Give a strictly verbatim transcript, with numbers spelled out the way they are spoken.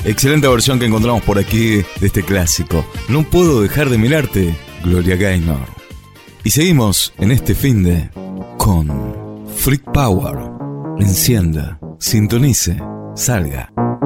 Excelente versión que encontramos por aquí de este clásico. No puedo dejar de mirarte, Gloria Gaynor. Y seguimos en este finde con Freak Power. Encienda, sintonice, salga.